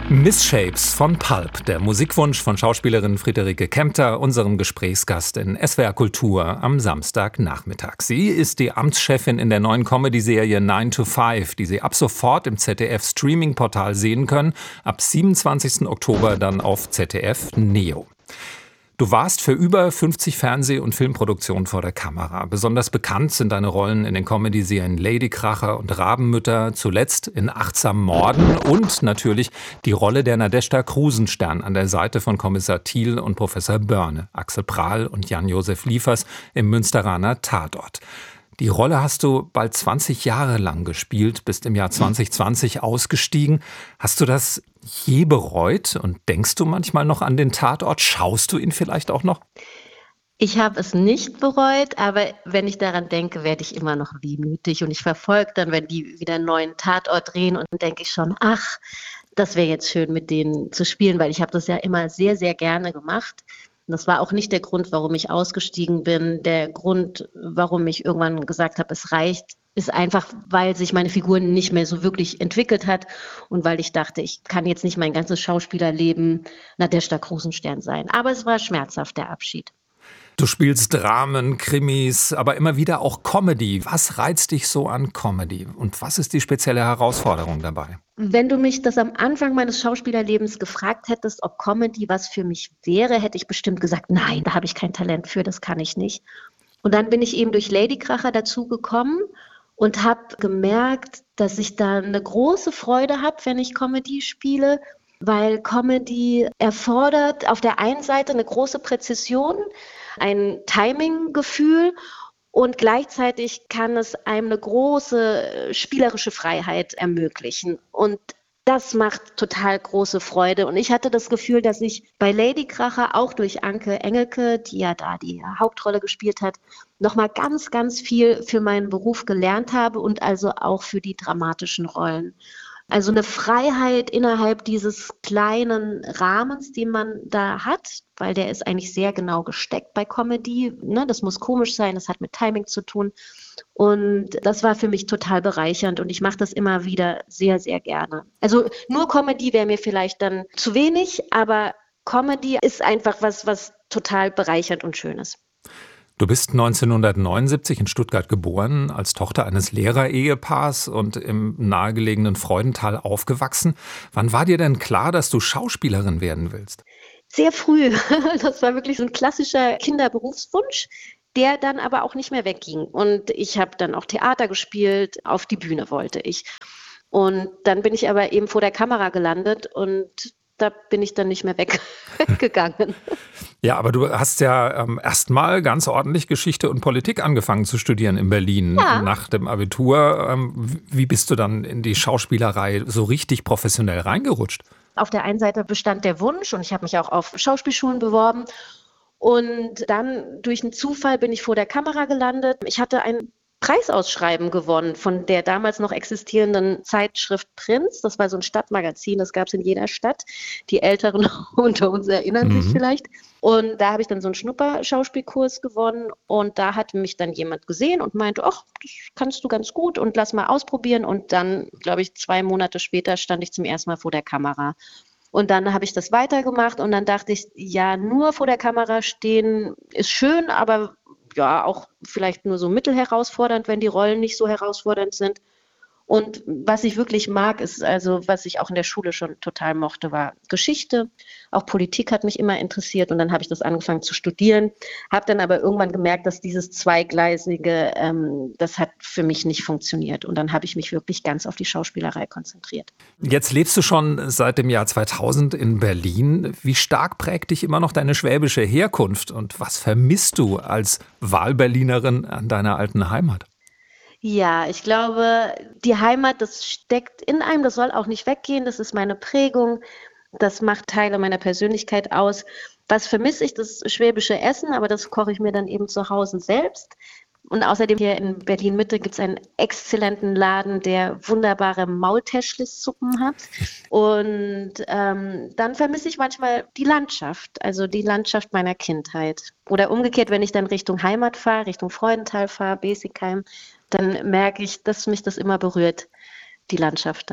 Misshapes von Pulp, der Musikwunsch von Schauspielerin Friederike Kempter, unserem Gesprächsgast in SWR Kultur am Samstagnachmittag. Sie ist die Amtschefin in der neuen Comedy-Serie 9 to 5, die Sie ab sofort im ZDF-Streaming-Portal sehen können, ab 27. Oktober dann auf ZDF Neo. Du warst für über 50 Fernseh- und Filmproduktionen vor der Kamera. Besonders bekannt sind deine Rollen in den Comedy-Serien Ladykracher und Rabenmütter, zuletzt in Achtsam Morden und natürlich die Rolle der Nadezhda Krusenstern an der Seite von Kommissar Thiel und Professor Börne, Axel Prahl und Jan-Josef Liefers im Münsteraner Tatort. Die Rolle hast du bald 20 Jahre lang gespielt, bist im Jahr 2020 ausgestiegen. Hast du das je bereut und denkst du manchmal noch an den Tatort? Schaust du ihn vielleicht auch noch? Ich habe es nicht bereut, aber wenn ich daran denke, werde ich immer noch wehmütig und ich verfolge dann, wenn die wieder einen neuen Tatort drehen und dann denke ich schon, ach, das wäre jetzt schön mit denen zu spielen, weil ich habe das ja immer sehr, sehr gerne gemacht. Und das war auch nicht der Grund, warum ich ausgestiegen bin. Der Grund, warum ich irgendwann gesagt habe, es reicht, ist einfach, weil sich meine Figur nicht mehr so wirklich entwickelt hat und weil ich dachte, ich kann jetzt nicht mein ganzes Schauspielerleben Nadezhda Krusenstern sein. Aber es war schmerzhaft, der Abschied. Du spielst Dramen, Krimis, aber immer wieder auch Comedy. Was reizt dich so an Comedy und was ist die spezielle Herausforderung dabei? Wenn du mich das am Anfang meines Schauspielerlebens gefragt hättest, ob Comedy was für mich wäre, hätte ich bestimmt gesagt, nein, da habe ich kein Talent für, das kann ich nicht. Und dann bin ich eben durch Ladykracher dazu gekommen und habe gemerkt, dass ich da eine große Freude habe, wenn ich Comedy spiele, weil Comedy erfordert auf der einen Seite eine große Präzision, ein Timinggefühl und gleichzeitig kann es einem eine große spielerische Freiheit ermöglichen. Und das macht total große Freude. Und ich hatte das Gefühl, dass ich bei Ladykracher auch durch Anke Engelke, die ja da die Hauptrolle gespielt hat, nochmal ganz, ganz viel für meinen Beruf gelernt habe und also auch für die dramatischen Rollen. Also eine Freiheit innerhalb dieses kleinen Rahmens, den man da hat, weil der ist eigentlich sehr genau gesteckt bei Comedy. Ne? Das muss komisch sein, das hat mit Timing zu tun. Und das war für mich total bereichernd und ich mache das immer wieder sehr, sehr gerne. Also nur Comedy wäre mir vielleicht dann zu wenig, aber Comedy ist einfach was total bereichernd und schön ist. Du bist 1979 in Stuttgart geboren, als Tochter eines Lehrerehepaars und im nahegelegenen Freudenthal aufgewachsen. Wann war dir denn klar, dass du Schauspielerin werden willst? Sehr früh. Das war wirklich so ein klassischer Kinderberufswunsch, der dann aber auch nicht mehr wegging. Und ich habe dann auch Theater gespielt, auf die Bühne wollte ich. Und dann bin ich aber eben vor der Kamera gelandet und da bin ich dann nicht mehr weggegangen. Ja, aber du hast ja erstmal ganz ordentlich Geschichte und Politik angefangen zu studieren in Berlin Ja. nach dem Abitur. Wie bist du dann in die Schauspielerei so richtig professionell reingerutscht? Auf der einen Seite bestand der Wunsch und ich habe mich auch auf Schauspielschulen beworben. Und dann durch einen Zufall bin ich vor der Kamera gelandet. Ich hatte ein Preisausschreiben gewonnen von der damals noch existierenden Zeitschrift Prinz. Das war so ein Stadtmagazin, das gab es in jeder Stadt. Die Älteren unter uns erinnern sich vielleicht. Und da habe ich dann so einen Schnupperschauspielkurs gewonnen und da hat mich dann jemand gesehen und meinte, ach, das kannst du ganz gut und lass mal ausprobieren. Und dann, glaube ich, 2 Monate später stand ich zum ersten Mal vor der Kamera. Und dann habe ich das weitergemacht und dann dachte ich, ja, nur vor der Kamera stehen ist schön, aber ja, auch vielleicht nur so mittelherausfordernd, wenn die Rollen nicht so herausfordernd sind. Und was ich wirklich mag, ist also, was ich auch in der Schule schon total mochte, war Geschichte. Auch Politik hat mich immer interessiert und dann habe ich das angefangen zu studieren, habe dann aber irgendwann gemerkt, dass dieses Zweigleisige, das hat für mich nicht funktioniert und dann habe ich mich wirklich ganz auf die Schauspielerei konzentriert. Jetzt lebst du schon seit dem Jahr 2000 in Berlin. Wie stark prägt dich immer noch deine schwäbische Herkunft und was vermisst du als Wahlberlinerin an deiner alten Heimat? Ja, ich glaube, die Heimat, das steckt in einem, das soll auch nicht weggehen, das ist meine Prägung, das macht Teile meiner Persönlichkeit aus. Was vermisse ich? Das schwäbische Essen, aber das koche ich mir dann eben zu Hause selbst. Und außerdem hier in Berlin-Mitte gibt es einen exzellenten Laden, der wunderbare Maultäschlis-Suppen hat. Und dann vermisse ich manchmal die Landschaft, also die Landschaft meiner Kindheit. Oder umgekehrt, wenn ich dann Richtung Heimat fahre, Richtung Freudenthal fahre, Besigheim, dann merke ich, dass mich das immer berührt, die Landschaft da.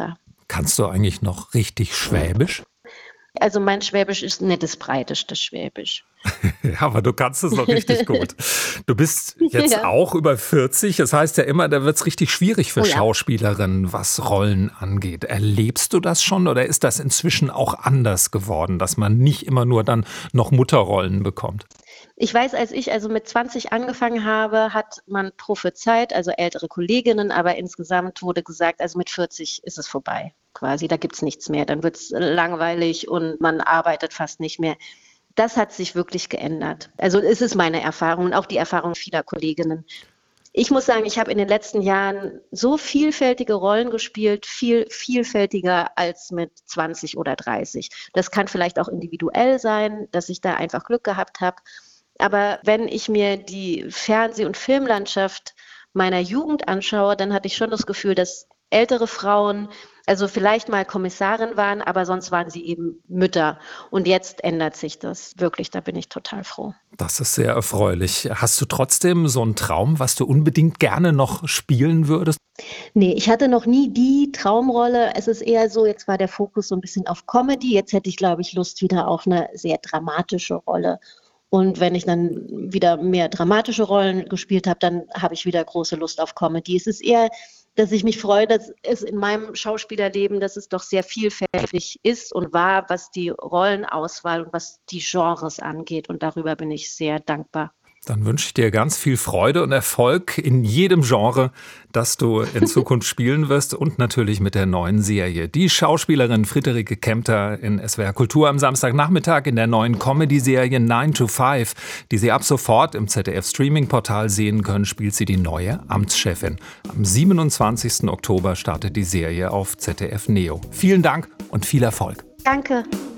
Kannst du eigentlich noch richtig Schwäbisch? Also mein Schwäbisch ist nicht das breiteste Schwäbisch. Ja, aber du kannst es noch richtig gut. Du bist jetzt auch über 40. Das heißt ja immer, da wird es richtig schwierig für Schauspielerinnen, was Rollen angeht. Erlebst du das schon oder ist das inzwischen auch anders geworden, dass man nicht immer nur dann noch Mutterrollen bekommt? Ich weiß, als ich also mit 20 angefangen habe, hat man prophezeit, also ältere Kolleginnen, aber insgesamt wurde gesagt, also mit 40 ist es vorbei quasi, da gibt's nichts mehr, dann wird's langweilig und man arbeitet fast nicht mehr. Das hat sich wirklich geändert. Also es ist meine Erfahrung und auch die Erfahrung vieler Kolleginnen. Ich muss sagen, ich habe in den letzten Jahren so vielfältige Rollen gespielt, viel vielfältiger als mit 20 oder 30. Das kann vielleicht auch individuell sein, dass ich da einfach Glück gehabt habe. Aber wenn ich mir die Fernseh- und Filmlandschaft meiner Jugend anschaue, dann hatte ich schon das Gefühl, dass ältere Frauen also vielleicht mal Kommissarin waren, aber sonst waren sie eben Mütter. Und jetzt ändert sich das wirklich, da bin ich total froh. Das ist sehr erfreulich. Hast du trotzdem so einen Traum, was du unbedingt gerne noch spielen würdest? Nee, ich hatte noch nie die Traumrolle. Es ist eher so, jetzt war der Fokus so ein bisschen auf Comedy. Jetzt hätte ich, glaube ich, Lust wieder auf eine sehr dramatische Rolle. Und wenn ich dann wieder mehr dramatische Rollen gespielt habe, dann habe ich wieder große Lust auf Comedy. Es ist eher, dass ich mich freue, dass es in meinem Schauspielerleben, dass es doch sehr vielfältig ist und war, was die Rollenauswahl und was die Genres angeht. Und darüber bin ich sehr dankbar. Dann wünsche ich dir ganz viel Freude und Erfolg in jedem Genre, das du in Zukunft spielen wirst und natürlich mit der neuen Serie. Die Schauspielerin Friederike Kempter in SWR Kultur am Samstagnachmittag in der neuen Comedy-Serie 9 to 5, die Sie ab sofort im ZDF-Streaming-Portal sehen können, spielt sie die neue Amtschefin. Am 27. Oktober startet die Serie auf ZDF Neo. Vielen Dank und viel Erfolg. Danke.